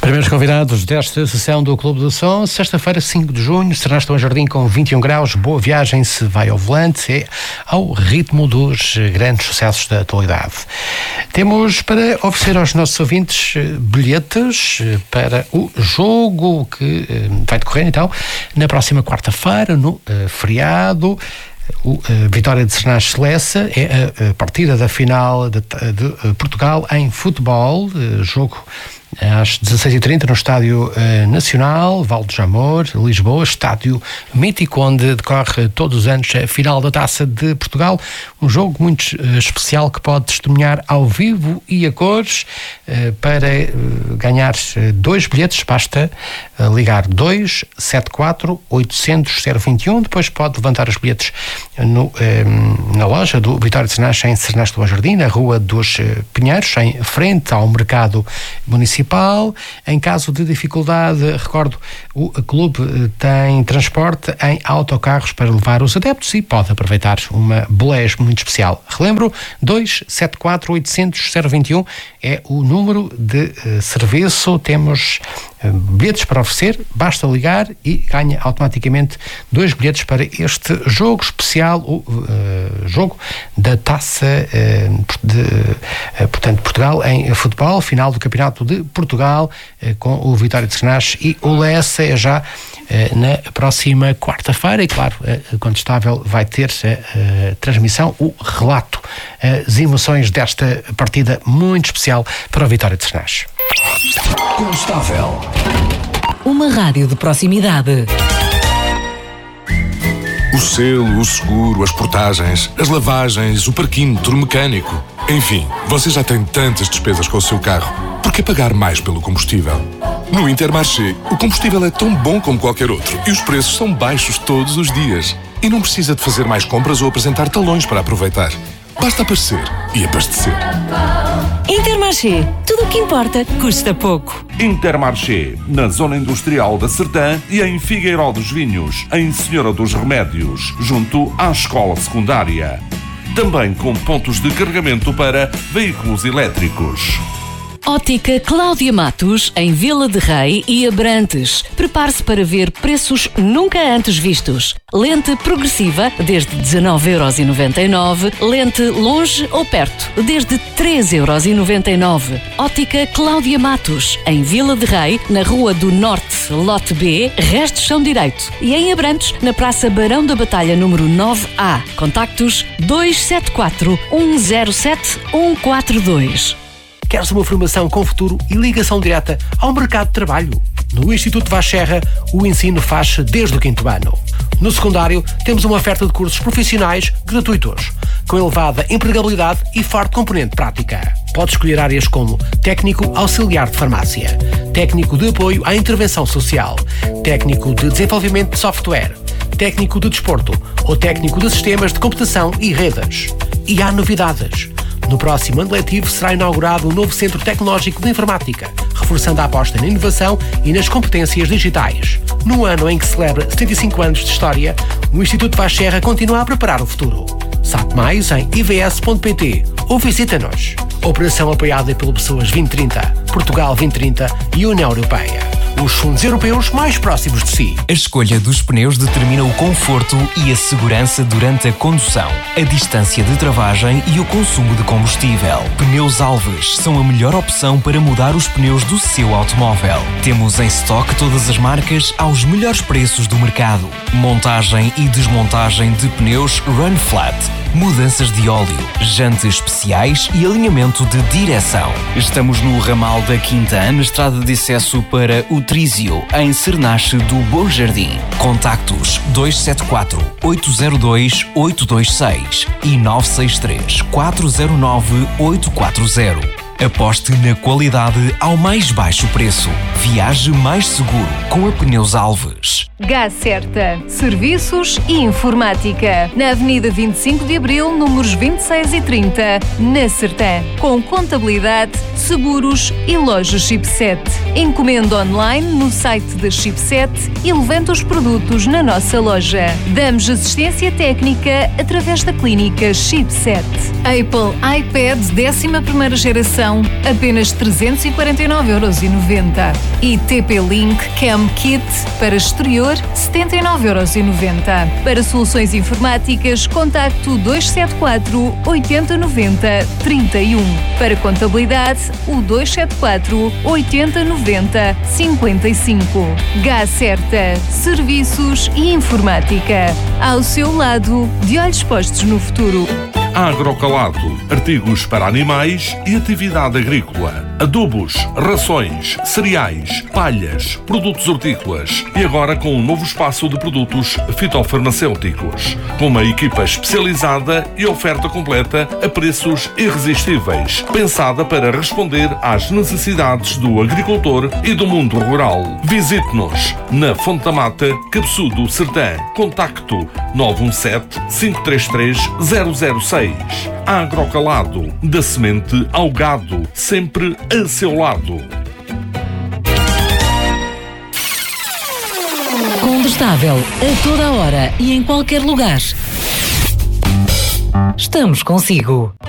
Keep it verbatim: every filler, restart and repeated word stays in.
Primeiros convidados desta sessão do Clube do Som, sexta-feira, cinco de junho, Sernaste do Jardim com vinte e um graus, boa viagem se vai ao volante, é ao ritmo dos grandes sucessos da atualidade. Temos para oferecer aos nossos ouvintes bilhetes para o jogo que vai decorrer então na próxima quarta-feira, no uh, feriado. O uh, Vitória de Sernaste Lessa é a, a partida da final de, de uh, Portugal em futebol, uh, jogo às dezasseis e trinta no Estádio uh, Nacional, Val do Jamor, Lisboa, estádio mítico onde decorre todos os anos a final da Taça de Portugal, um jogo muito uh, especial que pode testemunhar ao vivo e a cores. Uh, para uh, ganhar uh, dois bilhetes basta uh, ligar dois sete quatro oito zero zero zero dois um, depois pode levantar os bilhetes no, um, na loja do Vitória de Sernaste em Sernaste do Jardim, na Rua dos uh, Pinheiros, em frente ao mercado municipal. Em caso de dificuldade, recordo, o clube tem transporte em autocarros para levar os adeptos e pode aproveitar uma bolés muito especial. Relembro, dois sete quatro oito zero zero zero dois um é o número de uh, serviço. Temos uh, bilhetes para oferecer, basta ligar e ganha automaticamente dois bilhetes para este jogo especial, o uh, jogo da Taça uh, de, uh, portanto, Portugal em futebol, final do Campeonato de Portugal, uh, com o Vitória de Sernaste e o Lessa, é já uh, na próxima quarta-feira e, claro, uh, Contestável vai ter a uh, transmissão, o relato, uh, as emoções desta partida muito especial para o Vitória de Sernaste. Contestável. Uma rádio de proximidade. O selo, o seguro, as portagens, as lavagens, o parquímetro, o mecânico. Enfim, você já tem tantas despesas com o seu carro. Por que pagar mais pelo combustível? No Intermarché, o combustível é tão bom como qualquer outro e os preços são baixos todos os dias. E não precisa de fazer mais compras ou apresentar talões para aproveitar. Basta aparecer e abastecer. Intermarché. Tudo o que importa custa pouco. Intermarché, na Zona Industrial da Sertã e em Figueiró dos Vinhos, em Senhora dos Remédios, junto à Escola Secundária. Também com pontos de carregamento para veículos elétricos. Ótica Cláudia Matos, em Vila de Rei e Abrantes. Prepare-se para ver preços nunca antes vistos. Lente progressiva, desde dezanove euros e noventa e nove. Lente longe ou perto, desde treze euros e noventa e nove. Ótica Cláudia Matos, em Vila de Rei, na Rua do Norte, Lote B, Restos São Direito. E em Abrantes, na Praça Barão da Batalha, número nove A. Contactos dois sete quatro um zero sete um quatro dois. Queres uma formação com futuro e ligação direta ao mercado de trabalho? No Instituto Vaz Serra, o ensino faz desde o quinto ano. No secundário, temos uma oferta de cursos profissionais gratuitos, com elevada empregabilidade e forte componente prática. Pode escolher áreas como técnico auxiliar de farmácia, técnico de apoio à intervenção social, técnico de desenvolvimento de software, técnico de desporto ou técnico de sistemas de computação e redes. E há novidades. No próximo ano letivo será inaugurado um novo Centro Tecnológico de Informática, reforçando a aposta na inovação e nas competências digitais. No ano em que celebra setenta e cinco anos de história, o Instituto Vaz Serra continua a preparar o futuro. Sabe mais em i v s ponto p t ou visita-nos. Operação apoiada pelo Pessoas vinte trinta, Portugal vinte trinta e União Europeia. Os fundos europeus mais próximos de si. A escolha dos pneus determina o conforto e a segurança durante a condução, a distância de travagem e o consumo de combustível. Pneus Alves são a melhor opção para mudar os pneus do seu automóvel. Temos em estoque todas as marcas aos melhores preços do mercado. Montagem e desmontagem de pneus Run Flat, mudanças de óleo, jantes especiais e alinhamento de direção. Estamos no ramal da Quinta, na estrada de acesso para o Trísio, em Sernaste do Bom Jardim. Contactos dois sete quatro oito zero dois oito dois seis e nove seis três quatro zero nove oito quatro zero. Aposte na qualidade ao mais baixo preço. Viaje mais seguro com a Pneus Alves. Gacerta, Serviços e Informática. Na Avenida vinte e cinco de Abril, números vinte e seis e trinta, na Sertã. Com contabilidade, seguros e loja Chipset. Encomenda online no site da Chipset e levanta os produtos na nossa loja. Damos assistência técnica através da clínica Chipset. Apple iPad décima primeira geração instalação, apenas trezentos e quarenta e nove euros e noventa. E T P-Link Cam Kit para exterior, setenta e nove euros e noventa. Para soluções informáticas, contacto dois sete quatro, oito zero nove zero, três um. Para contabilidade, o dois sete quatro, oito zero nove zero, cinco cinco. Gacerta, serviços e informática. Ao seu lado, de olhos postos no futuro. Agrocalado, artigos para animais e atividade agrícola. Adubos, rações, cereais, palhas, produtos hortícolas e agora com um novo espaço de produtos fitofarmacêuticos, com uma equipa especializada e oferta completa a preços irresistíveis, pensada para responder às necessidades do agricultor e do mundo rural. Visite-nos na Fonte da Mata, Cabeçudo, Sertã. Contacto nove um sete, cinco três três, zero zero seis. Agrocalado, da semente ao gado, sempre a seu lado. Combustável a toda hora e em qualquer lugar. Estamos consigo.